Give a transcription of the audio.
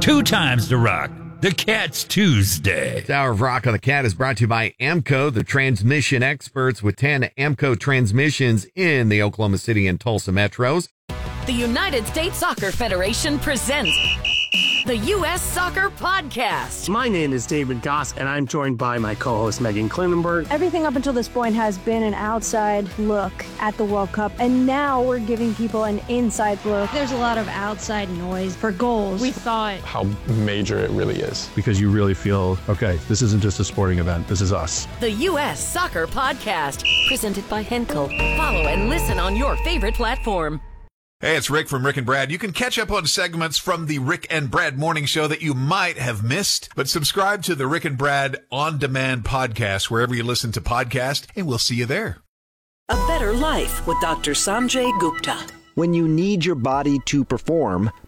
2 times the rock. The Cat's Tuesday. This hour of Rock on the Cat is brought to you by AAMCO, the transmission experts with 10 AAMCO transmissions in the Oklahoma City and Tulsa metros. The United States Soccer Federation presents the U.S. Soccer Podcast. My name is David Goss, and I'm joined by my co-host Megan Klinenberg. Everything up until this point has been an outside look at the World Cup, and now we're giving people an inside look. There's a lot of outside noise for goals. We thought how major it really is. Because you really feel, okay, this isn't just a sporting event, this is us. The U.S. Soccer Podcast, presented by Henkel. Follow and listen on your favorite platform. Hey, it's Rick from Rick and Brad. You can catch up on segments from the Rick and Brad Morning Show that you might have missed, but subscribe to the Rick and Brad On Demand podcast wherever you listen to podcasts, and we'll see you there. A Better Life with Dr. Sanjay Gupta. When you need your body to perform,